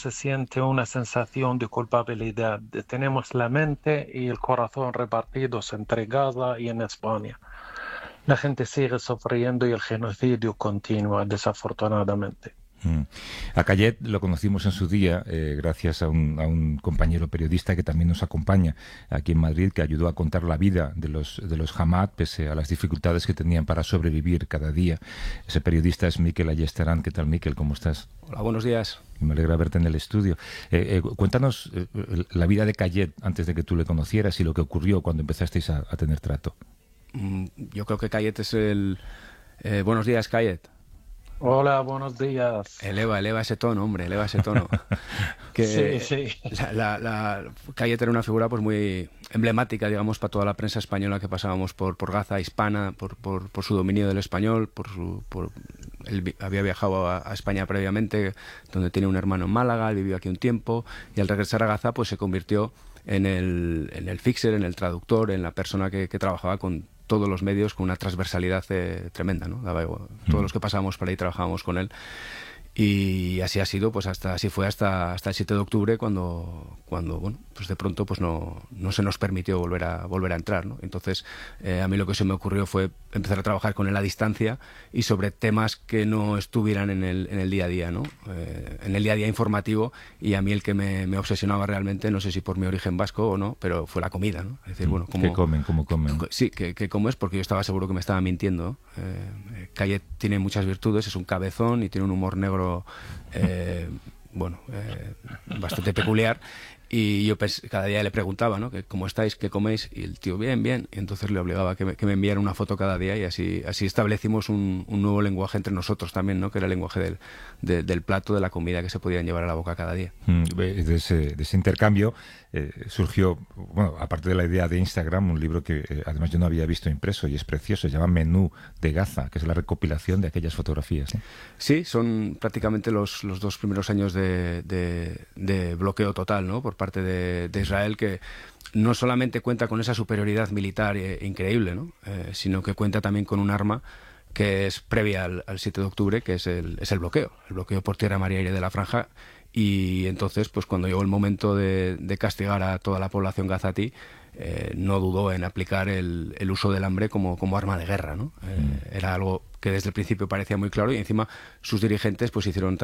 se siente una sensación de culpabilidad. Tenemos la mente y el corazón repartidos entre Gaza y en España. La gente sigue sufriendo y el genocidio continúa, desafortunadamente. Mm. A Cayet lo conocimos en su día gracias a un compañero periodista que también nos acompaña aquí en Madrid, que ayudó a contar la vida de los Hamad pese a las dificultades que tenían para sobrevivir cada día. Ese periodista es Miquel Ayestarán. ¿Qué tal, Miquel? ¿Cómo estás? Hola, buenos días. Me alegra verte en el estudio. Cuéntanos la vida de Cayet antes de que tú le conocieras y lo que ocurrió cuando empezasteis a tener trato. Yo creo que Cayet es el... buenos días, Cayet. Hola, buenos días. Eleva ese tono, hombre, eleva ese tono. Que Sí. Cayet era una figura pues muy emblemática, digamos, para toda la prensa española que pasábamos por Gaza hispana, por su dominio del español, él había viajado a España previamente, donde tiene un hermano en Málaga, él vivió aquí un tiempo, y al regresar a Gaza pues se convirtió en el fixer, en el traductor, en la persona que trabajaba con todos los medios, con una transversalidad tremenda, ¿no? Todos los que pasábamos por ahí trabajábamos con él. Y así ha sido, pues así fue hasta el 7 de octubre cuando bueno, pues de pronto pues no se nos permitió volver a entrar, ¿no? Entonces a mí lo que se me ocurrió fue empezar a trabajar con él a distancia y sobre temas que no estuvieran en el día a día, ¿no? En el día a día informativo, y a mí el que me obsesionaba realmente, no sé si por mi origen vasco o no, pero fue la comida, ¿no? Es decir, bueno, ¿qué comen? ¿Cómo comen? Sí, que cómo es, porque yo estaba seguro que me estaba mintiendo. Cayet tiene muchas virtudes, es un cabezón y tiene un humor negro bastante peculiar, y yo cada día le preguntaba, ¿no? Que ¿cómo estáis? ¿Qué coméis? Y el tío, bien, bien, y entonces le obligaba a que me enviara una foto cada día, y así establecimos un nuevo lenguaje entre nosotros también, ¿no? Que era el lenguaje del plato, de la comida que se podían llevar a la boca cada día. De ese intercambio surgió, bueno, aparte de la idea de Instagram, un libro que además yo no había visto impreso y es precioso, se llama Menú de Gaza, que es la recopilación de aquellas fotografías, ¿no? Sí, son prácticamente los 2 primeros años de bloqueo total, ¿no? Por parte de Israel, que no solamente cuenta con esa superioridad militar increíble, ¿no? Sino que cuenta también con un arma que es previa al 7 de octubre, que es el bloqueo por tierra, mar y aire de la franja. Y entonces, pues cuando llegó el momento de castigar a toda la población gazatí, no dudó en aplicar el uso del hambre como arma de guerra, ¿no? Era algo que desde el principio parecía muy claro, y encima sus dirigentes pues hicieron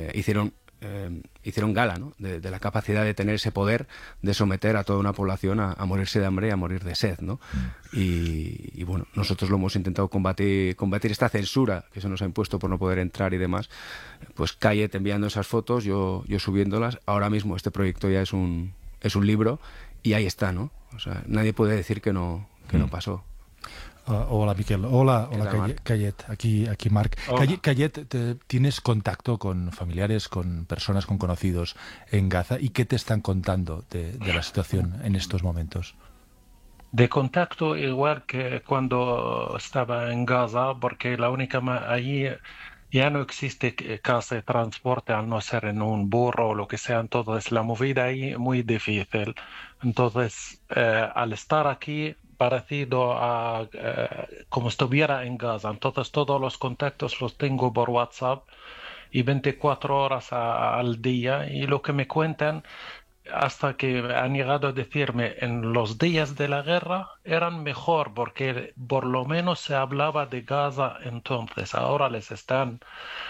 gala, ¿no? de la capacidad de tener ese poder de someter a toda una población a morirse de hambre y a morir de sed, ¿no? Y bueno, nosotros lo hemos intentado combatir esta censura que se nos ha impuesto por no poder entrar y demás. Pues Cayet enviando esas fotos, yo subiéndolas. Ahora mismo este proyecto ya es un libro, y ahí está, ¿no? O sea, nadie puede decir que no pasó. Hola, Miquel. Hola, Marc? Cayet. Aquí Marc. Hola. Cayet, ¿tienes contacto con familiares, con personas, con conocidos en Gaza? ¿Y qué te están contando de la situación en estos momentos? De contacto igual que cuando estaba en Gaza, porque allí ya no existe casa de transporte al no ser en un burro o lo que sea, entonces la movida ahí es muy difícil. Entonces, al estar aquí, parecido a como estuviera en Gaza, entonces todos los contactos los tengo por WhatsApp y 24 horas al día, y lo que me cuentan hasta que han llegado a decirme en los días de la guerra eran mejor porque por lo menos se hablaba de Gaza entonces. Ahora les están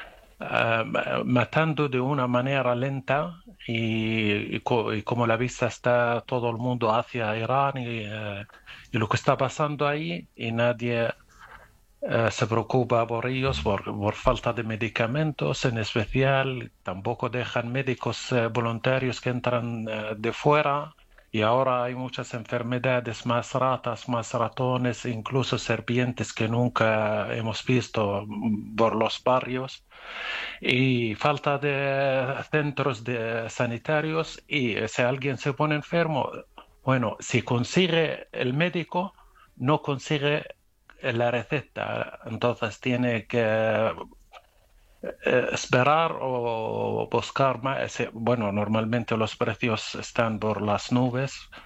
matando de una manera lenta, y como la vista está todo el mundo hacia Irán, y lo que está pasando ahí, y nadie se preocupa por ellos por falta de medicamentos, en especial tampoco dejan médicos voluntarios que entran de fuera, y ahora hay muchas enfermedades, más ratas, más ratones, incluso serpientes que nunca hemos visto por los barrios, y falta de centros sanitarios, y si alguien se pone enfermo, bueno, si consigue el médico, no consigue la receta, entonces tiene que esperar o buscar más. Bueno, normalmente los precios están por las nubes,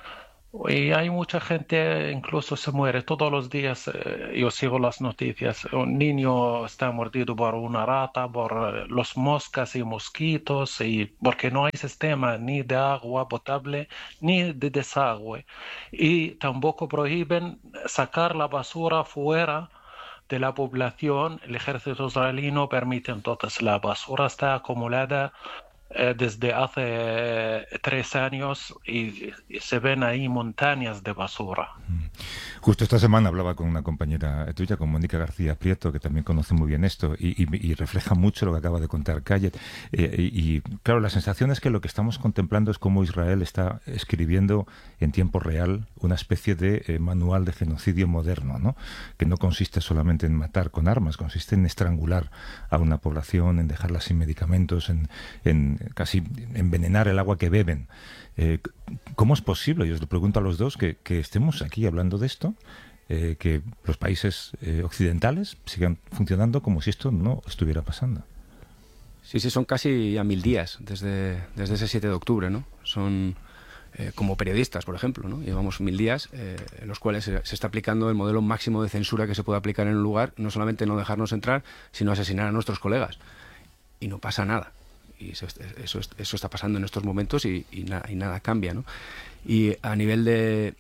Y hay mucha gente, incluso se muere todos los días. Yo sigo las noticias. Un niño está mordido por una rata, por los moscas y mosquitos, y porque no hay sistema ni de agua potable ni de desagüe. Y tampoco prohíben sacar la basura fuera de la población. El ejército israelí no permite, entonces la basura está acumulada desde hace 3 años y se ven ahí montañas de basura. Justo esta semana hablaba con una compañera tuya, con Mónica García Prieto, que también conoce muy bien esto y refleja mucho lo que acaba de contar Kayet. Claro, la sensación es que lo que estamos contemplando es cómo Israel está escribiendo en tiempo real una especie de manual de genocidio moderno, ¿no? Que no consiste solamente en matar con armas, consiste en estrangular a una población, en dejarla sin medicamentos, en casi envenenar el agua que beben. ¿Cómo es posible? Yo os lo pregunto a los dos, que estemos aquí hablando de esto, que los países occidentales sigan funcionando como si esto no estuviera pasando. Sí, son casi a 1000 días desde ese 7 de octubre, ¿no? Son como periodistas, por ejemplo, ¿no? Llevamos 1000 días en los cuales se está aplicando el modelo máximo de censura que se puede aplicar en un lugar, no solamente no dejarnos entrar, sino asesinar a nuestros colegas. Y no pasa nada. Y eso está pasando en estos momentos y nada cambia, ¿no? Y a nivel de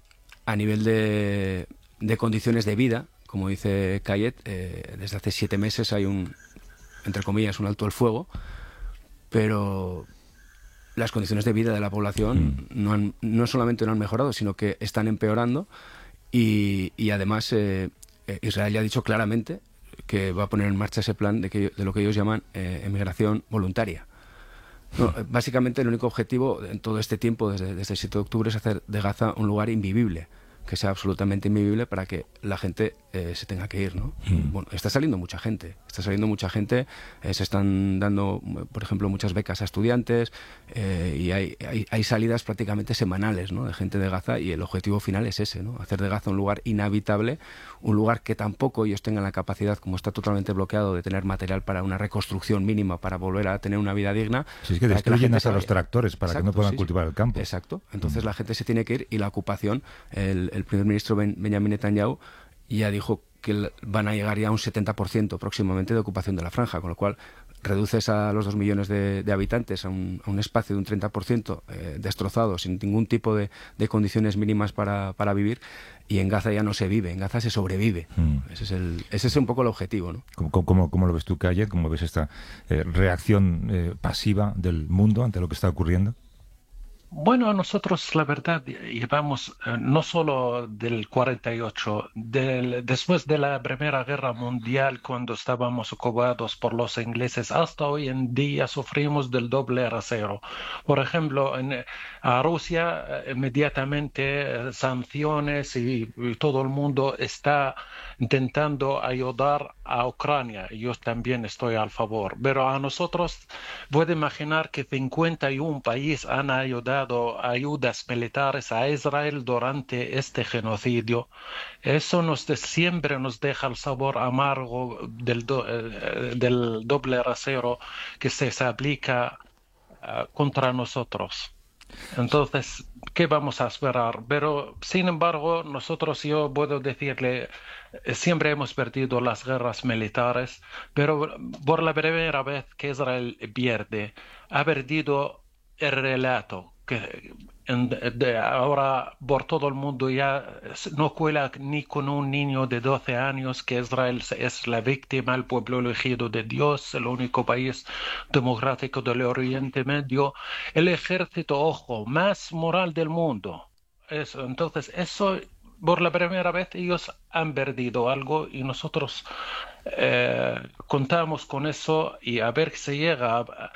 condiciones de vida, como dice Kayet, desde hace 7 meses hay entre comillas, un alto el fuego, pero las condiciones de vida de la población no solamente no han mejorado, sino que están empeorando y además Israel ya ha dicho claramente que va a poner en marcha ese plan de lo que ellos llaman emigración voluntaria. No, básicamente el único objetivo en todo este tiempo, desde el 7 de octubre, es hacer de Gaza un lugar invivible, que sea absolutamente invivible para que la gente se tenga que ir, ¿no? Bueno, está saliendo mucha gente, se están dando, por ejemplo, muchas becas a estudiantes y hay salidas prácticamente semanales, ¿no? De gente de Gaza, y el objetivo final es ese, ¿no? Hacer de Gaza un lugar inhabitable, un lugar que tampoco ellos tengan la capacidad, como está totalmente bloqueado, de tener material para una reconstrucción mínima para volver a tener una vida digna. Si es que destruyen hasta los tractores para que no puedan cultivar el campo. Exacto. Entonces la gente se tiene que ir, y la ocupación, el primer ministro Benjamin Netanyahu ya dijo que van a llegar ya a un 70% próximamente de ocupación de la franja, con lo cual reduces a los 2 millones de habitantes a un espacio de un 30% destrozado, sin ningún tipo de condiciones mínimas para vivir, y en Gaza ya no se vive, en Gaza se sobrevive. Ese es un poco el objetivo, ¿no? ¿Cómo lo ves tú, Kayet? ¿Cómo ves esta reacción pasiva del mundo ante lo que está ocurriendo? Bueno, nosotros la verdad llevamos no solo del 48, después de la Primera Guerra Mundial, cuando estábamos ocupados por los ingleses, hasta hoy en día sufrimos del doble rasero. Por ejemplo, a Rusia inmediatamente sanciones y todo el mundo está intentando ayudar a Ucrania. Yo también estoy al favor, pero a nosotros puede imaginar que 51 países han ayudado ayudas militares a Israel durante este genocidio. Eso siempre nos deja el sabor amargo del doble rasero que se aplica contra nosotros. Entonces, ¿qué vamos a esperar? Pero, sin embargo, yo puedo decirle, siempre hemos perdido las guerras militares, pero por la primera vez que Israel pierde, ha perdido el relato, que ahora por todo el mundo ya no cuela ni con un niño de 12 años que Israel es la víctima, el pueblo elegido de Dios, el único país democrático del Oriente Medio, el ejército, ojo, más moral del mundo. Entonces, eso por la primera vez ellos han perdido algo, y nosotros contamos con eso, y a ver si llega a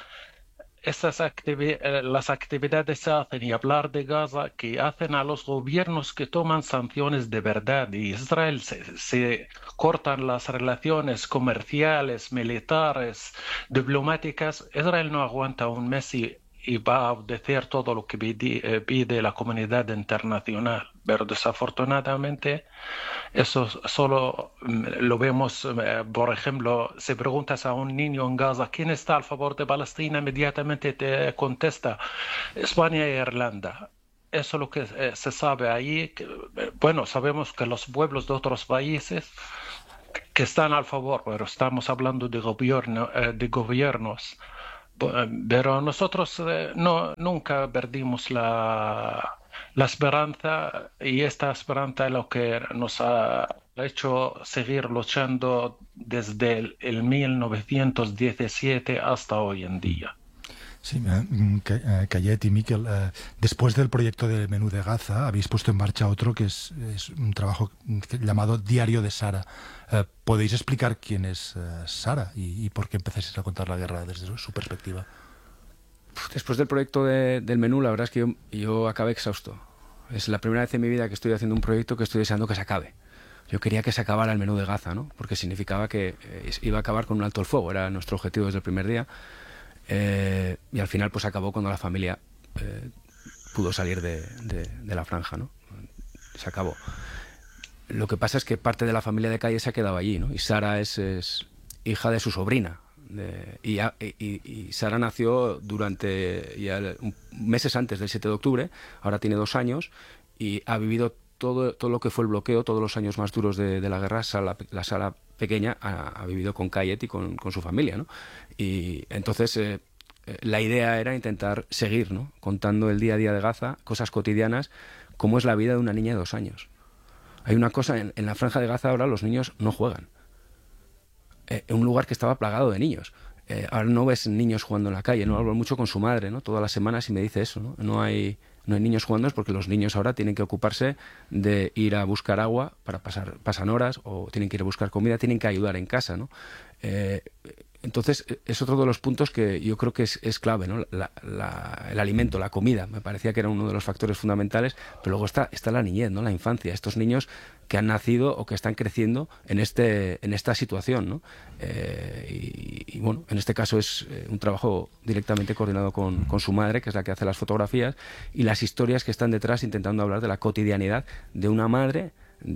las actividades se hacen, y hablar de Gaza, que hacen a los gobiernos que toman sanciones de verdad. Y Israel se cortan las relaciones comerciales, militares, diplomáticas. Israel no aguanta un mes y va a obedecer todo lo que pide la comunidad internacional. Pero desafortunadamente eso solo lo vemos, por ejemplo, si preguntas a un niño en Gaza quién está a favor de Palestina, inmediatamente te contesta España e Irlanda. eso es lo que se sabe ahí. Bueno, sabemos que los pueblos de otros países que están al favor, pero estamos hablando de de gobiernos. Pero nosotros nunca perdimos la esperanza, y esta esperanza es lo que nos ha hecho seguir luchando desde el 1917 hasta hoy en día. Sí, Kayet y Miquel, después del proyecto del menú de Gaza, habéis puesto en marcha otro que es un trabajo llamado Diario de Sara. ¿Podéis explicar quién es Sara y por qué empezáis a contar la guerra desde su perspectiva? Después del proyecto del menú, la verdad es que yo acabé exhausto. Es la primera vez en mi vida que estoy haciendo un proyecto que estoy deseando que se acabe. Yo quería que se acabara el menú de Gaza, ¿no? Porque significaba que iba a acabar con un alto el fuego, era nuestro objetivo desde el primer día. Y al final pues acabó cuando la familia pudo salir de la franja, ¿no? Se acabó. Lo que pasa es que parte de la familia de Calle se ha quedado allí, ¿no? Y Sara es hija de su sobrina. Y Sara nació meses antes del 7 de octubre, ahora tiene 2 años y ha vivido todo lo que fue el bloqueo, todos los años más duros de la guerra. La Sara pequeña ha vivido con Kayet y con su familia, ¿no? Y entonces la idea era intentar seguir, ¿no? Contando el día a día de Gaza, cosas cotidianas, cómo es la vida de una niña de 2 años. Hay una cosa, en la franja de Gaza ahora los niños no juegan. En un lugar que estaba plagado de niños. Ahora no ves niños jugando en la calle, ¿no? Hablo mucho con su madre, ¿no? Todas las semanas y me dice eso, ¿no? No hay niños jugando, es porque los niños ahora tienen que ocuparse de ir a buscar agua para pasan horas, o tienen que ir a buscar comida, tienen que ayudar en casa, ¿no? Entonces es otro de los puntos que yo creo que es clave, ¿no? El alimento, la comida, me parecía que era uno de los factores fundamentales, pero luego está la niñez, ¿no? La infancia, estos niños que han nacido o que están creciendo en esta situación, ¿no? Y bueno, en este caso es un trabajo directamente coordinado con su madre, que es la que hace las fotografías, y las historias que están detrás, intentando hablar de la cotidianidad de una madre,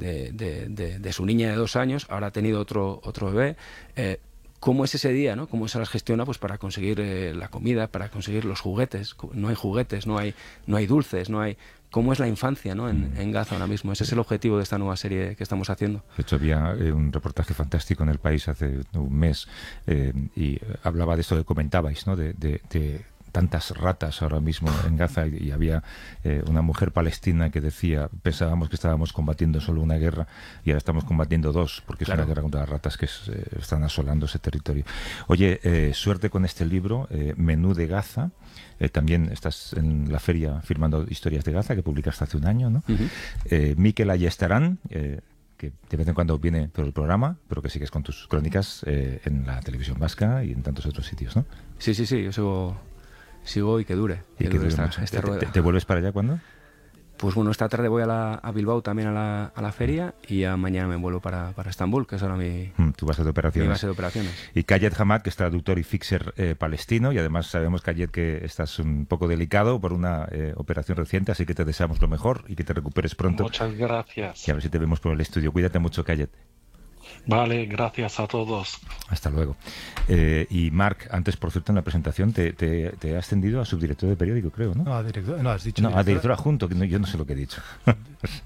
de su niña de 2 años, ahora ha tenido otro bebé. ¿Cómo es ese día, ¿no? ¿Cómo se las gestiona pues para conseguir la comida, para conseguir los juguetes? No hay juguetes, no hay dulces, no hay... ¿Cómo es la infancia, ¿no? en Gaza ahora mismo? Ese es el objetivo de esta nueva serie que estamos haciendo. De hecho, había un reportaje fantástico en El País hace un mes y hablaba de esto que comentabais, ¿no? De tantas ratas ahora mismo en Gaza, y había una mujer palestina que decía: pensábamos que estábamos combatiendo solo una guerra y ahora estamos combatiendo 2, porque es una guerra contra las ratas que están asolando ese territorio. Oye, suerte con este libro, Menú de Gaza. También estás en la feria firmando Historias de Gaza, que publicaste hace un año, ¿no? Miquel Ayestarán, que de vez en cuando viene por el programa, pero que sigues con tus crónicas en la televisión vasca y en tantos otros sitios, ¿no? Sí, yo sigo y que dure. Y que dure esta rueda. ¿Te vuelves para allá cuándo? Pues bueno, esta tarde voy a Bilbao también a la feria, y mañana me vuelvo para Estambul, que es ahora tu base de operaciones. Mi base de operaciones. Y Kayet Hamad, que es traductor y fixer palestino, y además sabemos, Kayet, que estás un poco delicado por una operación reciente, así que te deseamos lo mejor y que te recuperes pronto. Muchas gracias. Y a ver si te vemos por el estudio. Cuídate mucho, Kayet. Vale, gracias a todos. Hasta luego. Y Marc, antes, por cierto, en la presentación te has ascendido a subdirector de periódico, creo, ¿no? No, a director, no, has dicho... No, a director adjunto, que no, yo no sé lo que he dicho.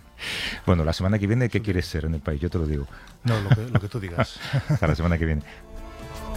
Bueno, la semana que viene, ¿qué quieres ser en El País? Yo te lo digo. No, lo que tú digas. Hasta la semana que viene.